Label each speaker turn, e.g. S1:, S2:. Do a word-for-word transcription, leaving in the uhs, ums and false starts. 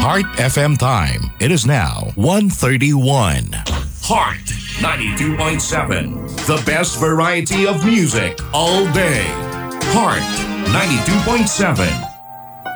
S1: Heart F M time. It is now one thirty-one. Heart ninety-two point seven. The best variety of music all day. Heart ninety-two point seven.